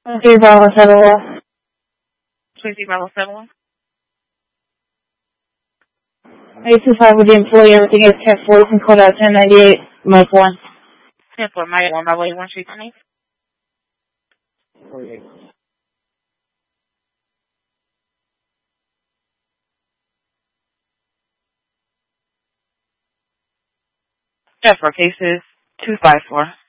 Okay, Bravo 71. 20 Bravo 71. 825 with the employee, everything is 1040 from code out 1098, Mike 1. 10-4, Mike 1, Bravo 81, Street 20. Jeff, for cases 254.